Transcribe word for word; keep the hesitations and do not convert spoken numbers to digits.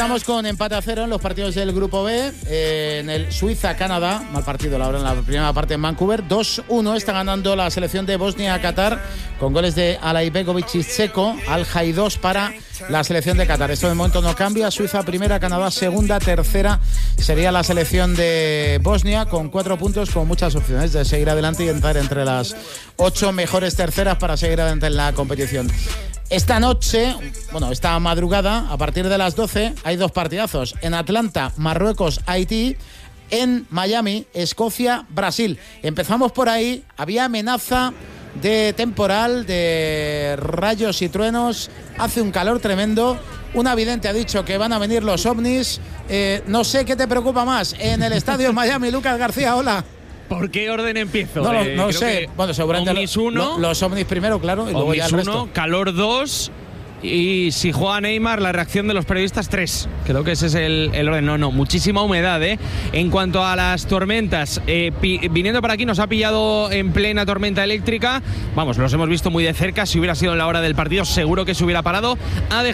Estamos con empate a cero en los partidos del Grupo B. Eh, en el Suiza-Canadá, mal partido la hora en la primera parte en Vancouver. dos uno está ganando la selección de Bosnia-Qatar con goles de Alaibegovic y Dzeko. Al-Jai dos para la selección de Qatar. Esto de momento no cambia. Suiza primera, Canadá segunda, tercera sería la selección de Bosnia con cuatro puntos, con muchas opciones de seguir adelante y entrar entre las ocho mejores terceras para seguir adelante en la competición. Esta noche, bueno, esta madrugada, a partir de las doce, hay dos partidazos. En Atlanta, Marruecos, Haití. En Miami, Escocia, Brasil. Empezamos por ahí. Había amenaza de temporal, de rayos y truenos. Hace un calor tremendo. Un vidente ha dicho que van a venir los ovnis. Eh, no sé qué te preocupa más. En el estadio en Miami, Lucas García, hola. ¿Por qué orden empiezo? No, eh, no sé. Bueno, seguramente Omnis uno, lo, los ovnis primero, claro, y luego ya el resto. uno, calor dos. Y si juega Neymar, la reacción de los periodistas, tres. Creo que ese es el, el orden. No, no, muchísima humedad, ¿eh? En cuanto a las tormentas, eh, pi, viniendo para aquí nos ha pillado en plena tormenta eléctrica. Vamos, los hemos visto muy de cerca. Si hubiera sido en la hora del partido, seguro que se hubiera parado. Ha